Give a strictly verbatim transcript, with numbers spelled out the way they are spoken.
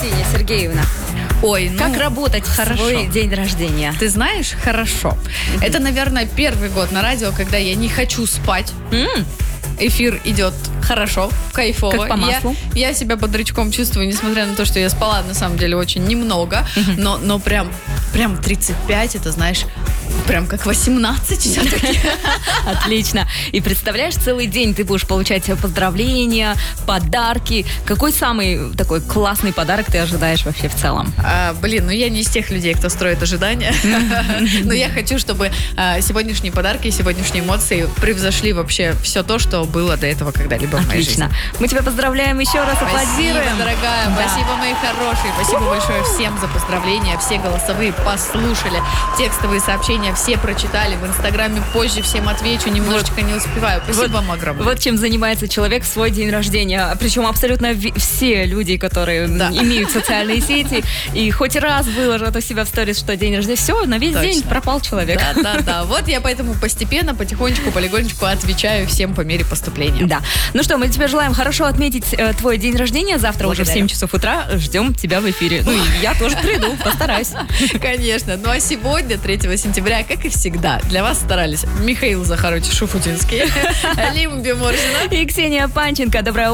Ксения Сергеевна? Ой, ну, как работать хорошо. в свой день рождения? Ты знаешь, хорошо. Mm-hmm. Это, наверное, первый год на радио, когда я не хочу спать. Mm. Эфир идет хорошо, кайфово. Как по маслу. Я, я себя бодрячком чувствую, несмотря на то, что я спала, на самом деле, очень немного. Mm-hmm. Но, но прям, прям тридцать пять, это, знаешь, прям как восемнадцать все-таки. Отлично. И представляешь, целый день ты будешь получать поздравления, подарки. Какой самый такой классный подарок ты ожидаешь вообще в целом? А, блин, ну я не из тех людей, кто строит ожидания. Но я хочу, чтобы а, сегодняшние подарки, сегодняшние эмоции превзошли вообще все то, что было до этого когда-либо в моей жизни. Отлично. Мы тебя поздравляем еще раз, аплодируем. Спасибо, дорогая. Да. Спасибо, мои хорошие. Спасибо большое всем за поздравления. Все голосовые послушали, текстовые сообщения все прочитали. В Инстаграме позже всем отвечу, немножечко не успеваю. Спасибо вот, вам огромное. Вот чем занимается человек в свой день рождения. Причем абсолютно ви- все люди, которые да. имеют социальные сети, и хоть раз выложат у себя в сторис, что день рождения, все, на весь Точно. День пропал человек. Да, да, да. Вот я поэтому постепенно, потихонечку, полигонечку отвечаю всем по мере поступления. Да. Ну что, мы тебе желаем хорошо отметить э, твой день рождения. Завтра Благодарю. Уже в семь часов утра ждем тебя в эфире. Ну и я тоже приду, постараюсь. Конечно. Ну а сегодня, третьего сентября, как и всегда, для вас старались Михаил Захарович Шуфутинский, Лимби Морзина и Ксения Панченко. Доброе утро.